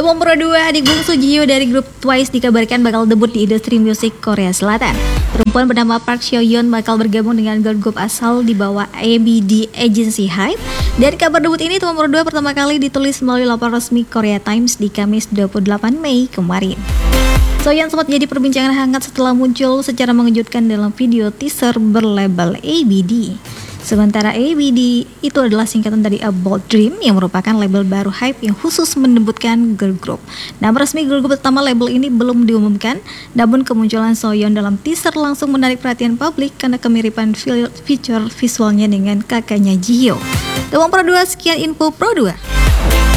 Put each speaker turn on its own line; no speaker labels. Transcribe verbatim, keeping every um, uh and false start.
Won Pro dua, adik bungsu Jihyo dari grup Twice, dikabarkan bakal debut di industri musik Korea Selatan. Perempuan bernama Park Seo-yeon bakal bergabung dengan girl group asal di bawah A B D Agency Hype. Dan kabar debut ini Won Pro dua pertama kali ditulis melalui laporan resmi Korea Times di Kamis dua puluh delapan Mei kemarin. Seo-yeon sempat jadi perbincangan hangat setelah muncul secara mengejutkan dalam video teaser berlabel A B D. Sementara A B D itu adalah singkatan dari A Bold Dream yang merupakan label baru Hype yang khusus mendebutkan girl group. Nama resmi girl group pertama label ini belum diumumkan, namun kemunculan Seo-yeon dalam teaser langsung menarik perhatian publik karena kemiripan feature visualnya dengan kakaknya Jihyo. Won Pro dua, sekian info Pro dua.